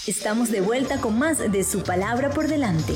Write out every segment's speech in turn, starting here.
Estamos de vuelta con más de Su Palabra por Delante.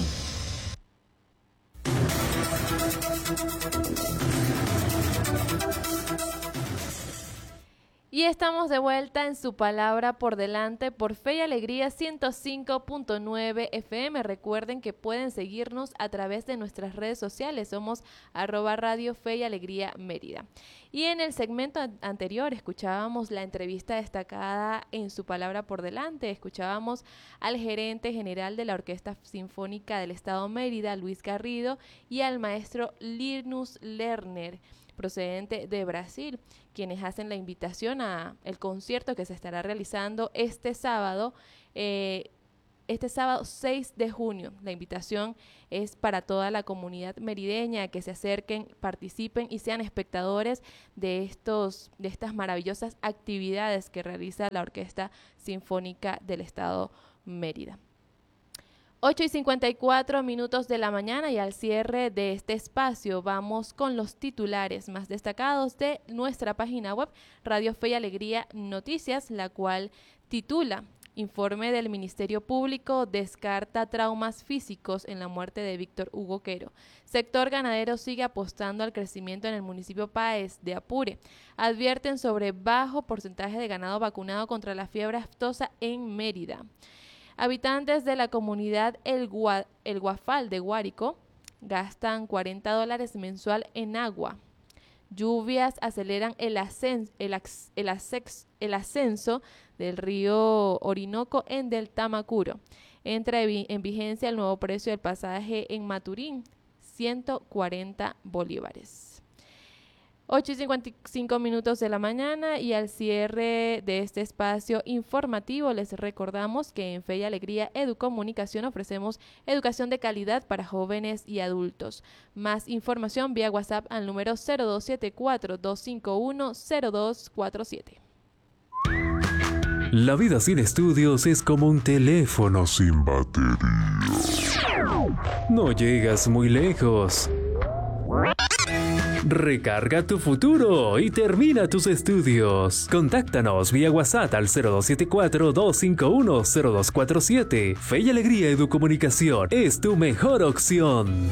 Y estamos de vuelta en Su Palabra por Delante por Fe y Alegría 105.9 FM. Recuerden que pueden seguirnos a través de nuestras redes sociales. Somos @Radio Fe y Alegría Mérida. Y en el segmento anterior escuchábamos la entrevista destacada en Su Palabra por Delante. Escuchábamos al gerente general de la Orquesta Sinfónica del Estado Mérida, Luis Garrido, y al maestro Linus Lerner, procedente de Brasil, quienes hacen la invitación a el concierto que se estará realizando este sábado 6 de junio. La invitación es para toda la comunidad merideña, que se acerquen, participen y sean espectadores de estas maravillosas actividades que realiza la Orquesta Sinfónica del Estado Mérida. 8:54 de la mañana, y al cierre de este espacio vamos con los titulares más destacados de nuestra página web Radio Fe y Alegría Noticias, la cual titula: Informe del Ministerio Público descarta traumas físicos en la muerte de Víctor Hugo Quero. Sector ganadero sigue apostando al crecimiento en el municipio Páez de Apure. Advierten sobre bajo porcentaje de ganado vacunado contra la fiebre aftosa en Mérida. Habitantes de la comunidad El Guafal de Guárico gastan $40 mensual en agua. Lluvias aceleran el ascenso del río Orinoco en Delta Macuro. Entra en vigencia el nuevo precio del pasaje en Maturín, 140 bolívares. 8:55 de la mañana, y al cierre de este espacio informativo les recordamos que en Fe y Alegría Educomunicación ofrecemos educación de calidad para jóvenes y adultos. Más información vía WhatsApp al número 0274-251-0247. La vida sin estudios es como un teléfono sin batería. No llegas muy lejos. Recarga tu futuro y termina tus estudios. Contáctanos vía WhatsApp al 0274-251-0247. Fe y Alegría Educomunicación es tu mejor opción.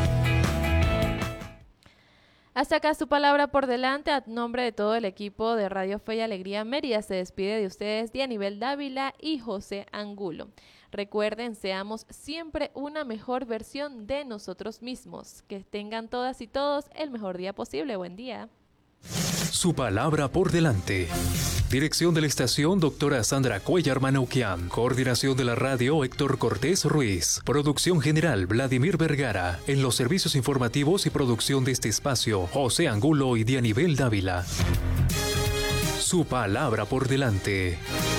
Hasta acá Su Palabra por Delante. A nombre de todo el equipo de Radio Fe y Alegría Mérida se despide de ustedes Dianibel Dávila y José Angulo. Recuerden, seamos siempre una mejor versión de nosotros mismos. Que tengan todas y todos el mejor día posible. Buen día. Su Palabra por Delante. Dirección de la estación, doctora Sandra Cuellar Manoukian. Coordinación de la radio, Héctor Cortés Ruiz. Producción general, Vladimir Vergara. En los servicios informativos y producción de este espacio, José Angulo y Dianibel Dávila. Su Palabra por Delante.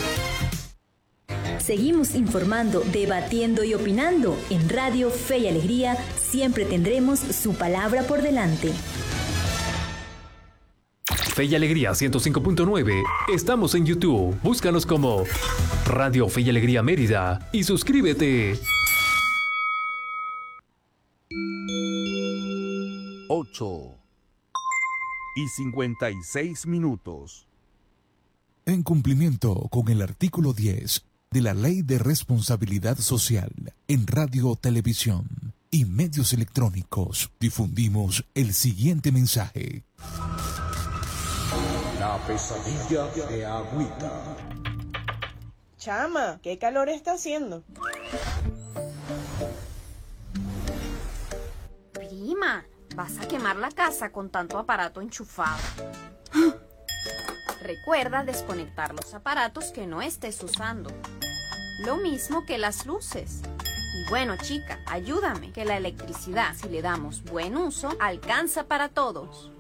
Seguimos informando, debatiendo y opinando. En Radio Fe y Alegría siempre tendremos Su Palabra por Delante. Fe y Alegría 105.9. Estamos en YouTube. Búscanos como Radio Fe y Alegría Mérida y suscríbete. 8:56. En cumplimiento con el artículo 10 de la Ley de Responsabilidad Social en Radio, Televisión y Medios Electrónicos, difundimos el siguiente mensaje. La pesadilla de Agüita. Chama, ¿qué calor está haciendo? Prima, vas a quemar la casa con tanto aparato enchufado. Recuerda desconectar los aparatos que no estés usando. Lo mismo que las luces. Y bueno, chica, ayúdame, que la electricidad, si le damos buen uso, alcanza para todos.